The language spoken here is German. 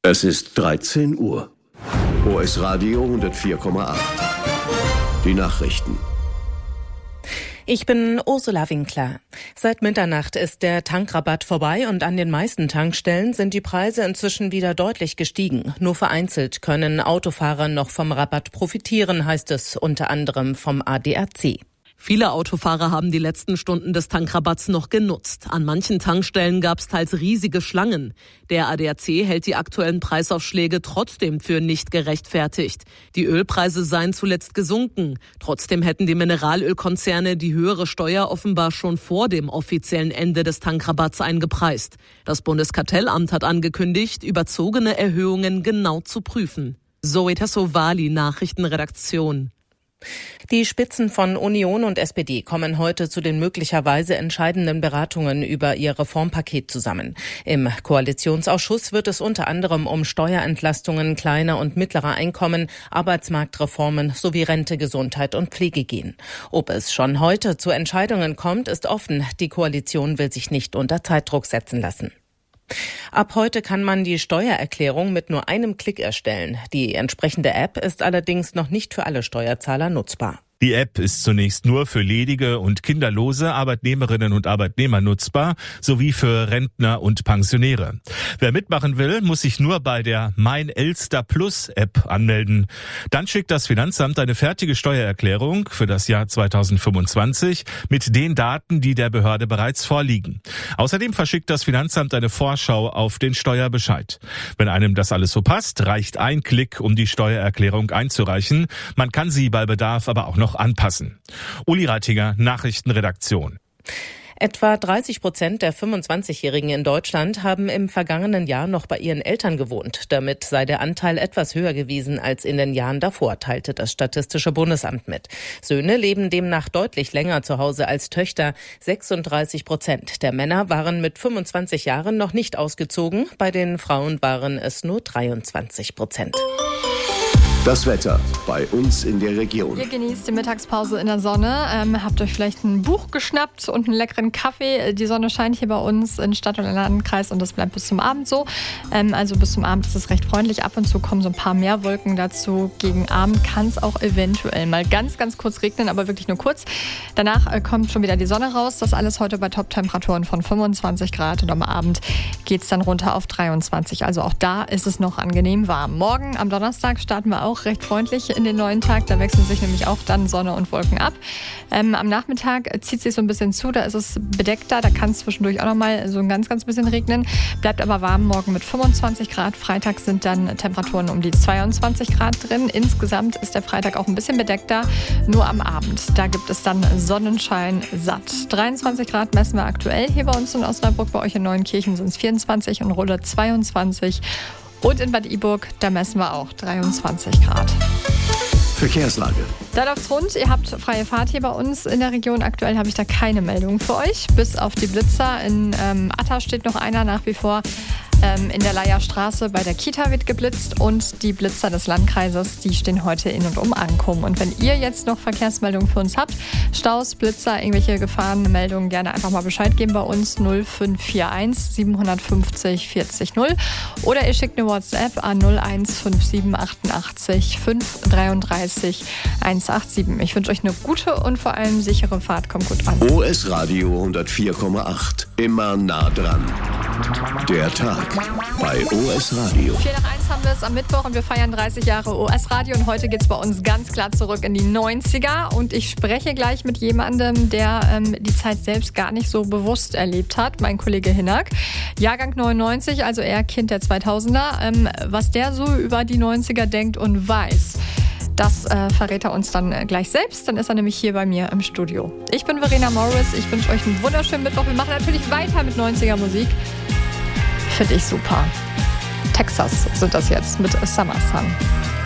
Es ist 13 Uhr. OS Radio 104,8. Die Nachrichten. Ich bin Ursula Winkler. Seit Mitternacht ist der Tankrabatt vorbei und an den meisten Tankstellen sind die Preise inzwischen wieder deutlich gestiegen. Nur vereinzelt können Autofahrer noch vom Rabatt profitieren, heißt es unter anderem vom ADAC. Viele Autofahrer haben die letzten Stunden des Tankrabatts noch genutzt. An manchen Tankstellen gab es teils riesige Schlangen. Der ADAC hält die aktuellen Preisaufschläge trotzdem für nicht gerechtfertigt. Die Ölpreise seien zuletzt gesunken. Trotzdem hätten die Mineralölkonzerne die höhere Steuer offenbar schon vor dem offiziellen Ende des Tankrabatts eingepreist. Das Bundeskartellamt hat angekündigt, überzogene Erhöhungen genau zu prüfen. Zoe Tassovali, Nachrichtenredaktion. Die Spitzen von Union und SPD kommen heute zu den möglicherweise entscheidenden Beratungen über ihr Reformpaket zusammen. Im Koalitionsausschuss wird es unter anderem um Steuerentlastungen kleiner und mittlerer Einkommen, Arbeitsmarktreformen sowie Rente, Gesundheit und Pflege gehen. Ob es schon heute zu Entscheidungen kommt, ist offen. Die Koalition will sich nicht unter Zeitdruck setzen lassen. Ab heute kann man die Steuererklärung mit nur einem Klick erstellen. Die entsprechende App ist allerdings noch nicht für alle Steuerzahler nutzbar. Die App ist zunächst nur für ledige und kinderlose Arbeitnehmerinnen und Arbeitnehmer nutzbar, sowie für Rentner und Pensionäre. Wer mitmachen will, muss sich nur bei der Mein Elster Plus App anmelden. Dann schickt das Finanzamt eine fertige Steuererklärung für das Jahr 2025 mit den Daten, die der Behörde bereits vorliegen. Außerdem verschickt das Finanzamt eine Vorschau auf den Steuerbescheid. Wenn einem das alles so passt, reicht ein Klick, um die Steuererklärung einzureichen. Man kann sie bei Bedarf aber auch noch anpassen. Uli Reitinger, Nachrichtenredaktion. Etwa 30% der 25-Jährigen in Deutschland haben im vergangenen Jahr noch bei ihren Eltern gewohnt. Damit sei der Anteil etwas höher gewesen als in den Jahren davor, teilte das Statistische Bundesamt mit. Söhne leben demnach deutlich länger zu Hause als Töchter. 36% der Männer waren mit 25 Jahren noch nicht ausgezogen. Bei den Frauen waren es nur 23%. Das Wetter bei uns in der Region. Ihr genießt die Mittagspause in der Sonne, habt euch vielleicht ein Buch geschnappt und einen leckeren Kaffee. Die Sonne scheint hier bei uns in Stadt- und Landkreis und das bleibt bis zum Abend so. Also bis zum Abend ist es recht freundlich. Ab und zu kommen so ein paar mehr Wolken dazu. Gegen Abend kann es auch eventuell mal ganz, ganz kurz regnen, aber wirklich nur kurz. Danach kommt schon wieder die Sonne raus. Das alles heute bei Top-Temperaturen von 25 Grad und am Abend geht es dann runter auf 23. Also auch da ist es noch angenehm warm. Morgen am Donnerstag starten wir auch recht freundlich in den neuen Tag. Da wechseln sich nämlich auch dann Sonne und Wolken ab. Am Nachmittag zieht sich so ein bisschen zu. Da ist es bedeckter. Da kann es zwischendurch auch noch mal so ein ganz, ganz bisschen regnen. Bleibt aber warm morgen mit 25 Grad. Freitag sind dann Temperaturen um die 22 Grad drin. Insgesamt ist der Freitag auch ein bisschen bedeckter. Nur am Abend. Da gibt es dann Sonnenschein satt. 23 Grad messen wir aktuell hier bei uns in Osnabrück. Bei euch in Neuenkirchen sind es 24 und Rulle 22. Und in Bad Iburg, da messen wir auch 23 Grad. Verkehrslage. Da läuft's rund. Ihr habt freie Fahrt hier bei uns in der Region. Aktuell habe ich da keine Meldung für euch. Bis auf die Blitzer. In Atta steht noch einer nach wie vor. In der Leierstraße bei der Kita wird geblitzt und die Blitzer des Landkreises, die stehen heute in und um Ankum. Und wenn ihr jetzt noch Verkehrsmeldungen für uns habt, Staus, Blitzer, irgendwelche Gefahrenmeldungen, gerne einfach mal Bescheid geben bei uns 0541 750 40 0 oder ihr schickt eine WhatsApp an 0157 88 533 187. Ich wünsche euch eine gute und vor allem sichere Fahrt. Kommt gut an. OS Radio 104,8. Immer nah dran. Der Tag bei OS Radio. 4 nach 1 haben wir es am Mittwoch und wir feiern 30 Jahre OS Radio und heute geht es bei uns ganz klar zurück in die 90er und ich spreche gleich mit jemandem, der die Zeit selbst gar nicht so bewusst erlebt hat, mein Kollege Hinak. Jahrgang 99, also eher Kind der 2000er. Was der so über die 90er denkt und weiß, das verrät er uns dann gleich selbst. Dann ist er nämlich hier bei mir im Studio. Ich bin Verena Morris. Ich wünsche euch einen wunderschönen Mittwoch. Wir machen natürlich weiter mit 90er Musik. Finde ich super. Texas sind das jetzt mit Summer Sun.